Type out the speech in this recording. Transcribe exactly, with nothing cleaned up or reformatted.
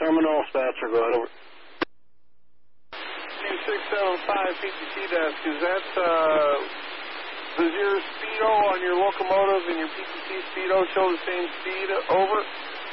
Terminal, Spatcher, go ahead, over. two six seven five P T C desk, is that, uh, does your speedo on your locomotive and your P T C speedo show the same speed? Over?